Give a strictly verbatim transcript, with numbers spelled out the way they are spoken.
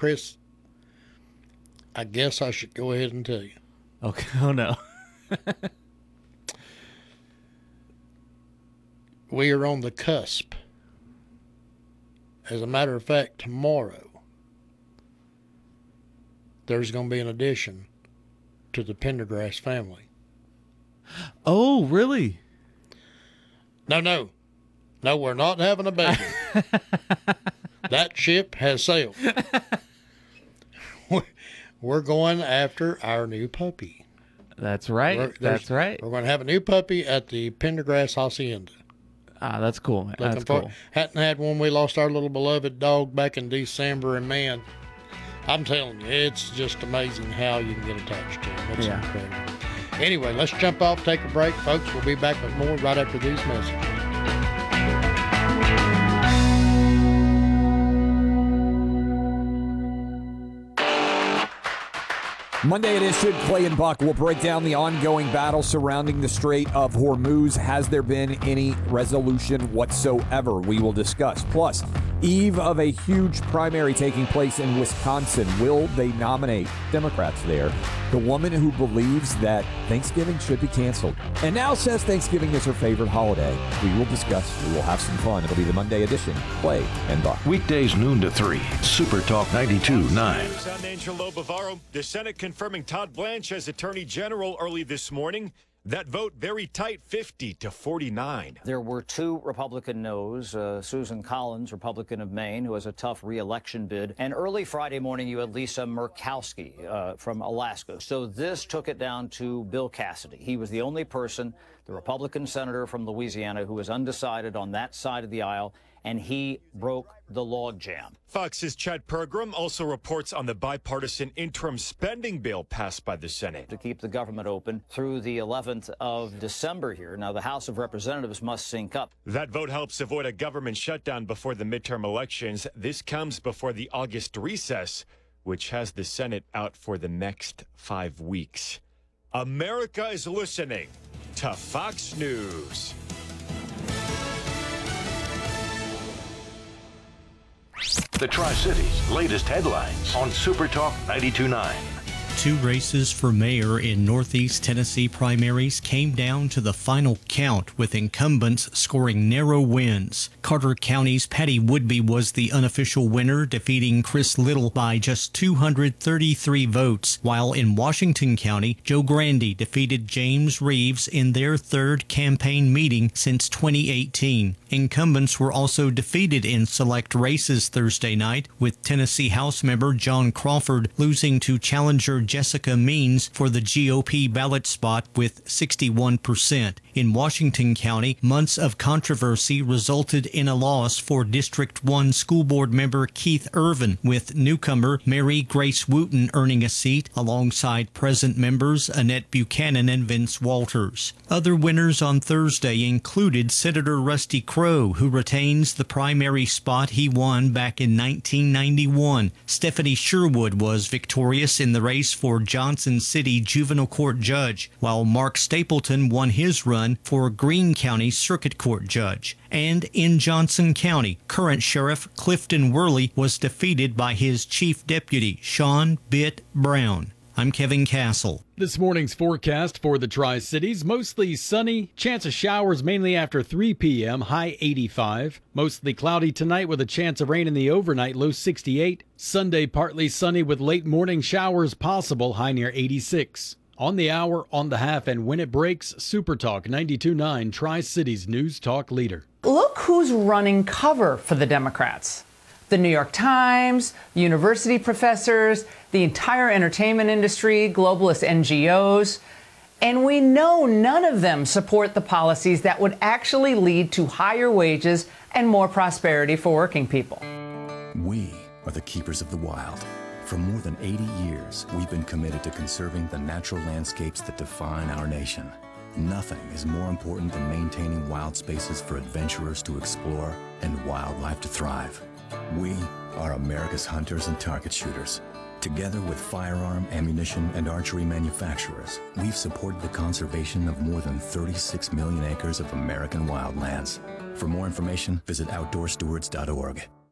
Chris, I guess I should go ahead and tell you. Okay. Oh, no. We are on the cusp. As a matter of fact, tomorrow, there's going to be an addition to the Pendergrass family. Oh, really? No, no. No, we're not having a baby. That ship has sailed. We're going after our new puppy. That's right. We're, that's right. We're going to have a new puppy at the Pendergrass Hacienda. Ah, that's cool, man. That's for, cool. Hadn't had one. We lost our little beloved dog back in December, and man, I'm telling you, it's just amazing how you can get attached to them. It's Yeah. incredible. Anyway, let's jump off, take a break, folks. We'll be back with more right after these messages. Monday edition, Clay and Buck will break down the ongoing battle surrounding the Strait of Hormuz. Has there been any resolution whatsoever? We will discuss. Plus, eve of a huge primary taking place in Wisconsin. Will they nominate Democrats there? The woman who believes that Thanksgiving should be canceled and now says Thanksgiving is her favorite holiday. We will discuss. We will have some fun. It'll be the Monday edition, Clay and Buck. Weekdays noon to three, Super Talk ninety-two point nine. I'm Angelo Bavaro. The Senate confirming Todd Blanche as Attorney General early this morning. That vote very tight, fifty to forty-nine. There were two Republican no's. Uh, Susan Collins, Republican of Maine, who has a tough re-election bid. And early Friday morning, you had Lisa Murkowski uh, from Alaska. So this took it down to Bill Cassidy. He was the only person, the Republican senator from Louisiana, who was undecided on that side of the aisle, and he broke the logjam. Fox's Chad Pergram also reports on the bipartisan interim spending bill passed by the Senate to keep the government open through the eleventh of December here. Now, the House of Representatives must sync up. That vote helps avoid a government shutdown before the midterm elections. This comes before the August recess, which has the Senate out for the next five weeks. America is listening to Fox News. The Tri-Cities' latest headlines on Super Talk ninety-two point nine. Two races for mayor in Northeast Tennessee primaries came down to the final count, with incumbents scoring narrow wins. Carter County's Patty Woodby was the unofficial winner, defeating Chris Little by just two hundred thirty-three votes, while in Washington County, Joe Grandy defeated James Reeves in their third campaign meeting since twenty eighteen. Incumbents were also defeated in select races Thursday night, with Tennessee House member John Crawford losing to challenger Jessica Means for the G O P ballot spot with sixty-one percent. In Washington County, months of controversy resulted in a loss for District one School Board member Keith Irvin, with newcomer Mary Grace Wooten earning a seat alongside present members Annette Buchanan and Vince Walters. Other winners on Thursday included Senator Rusty Crowe, who retains the primary spot he won back in nineteen ninety-one. Stephanie Sherwood was victorious in the race for Johnson City Juvenile Court Judge, while Mark Stapleton won his run for Greene County Circuit Court Judge. And in Johnson County, current Sheriff Clifton Worley was defeated by his Chief Deputy, Sean Bitt Brown. I'm Kevin Castle. This morning's forecast for the Tri-Cities, mostly sunny, chance of showers mainly after three p.m., high eighty-five. Mostly cloudy tonight with a chance of rain in the overnight, low sixty-eight. Sunday, partly sunny with late morning showers possible, high near eighty-six. On the hour, on the half, and when it breaks, Super Talk ninety-two point nine, Tri-Cities News Talk leader. Look who's running cover for the Democrats. The New York Times, university professors, the entire entertainment industry, globalist N G Os. And we know none of them support the policies that would actually lead to higher wages and more prosperity for working people. We are the keepers of the wild. For more than eighty years, we've been committed to conserving the natural landscapes that define our nation. Nothing is more important than maintaining wild spaces for adventurers to explore and wildlife to thrive. We are America's hunters and target shooters. Together with firearm, ammunition, and archery manufacturers, we've supported the conservation of more than thirty-six million acres of American wildlands. For more information, visit outdoor stewards dot org.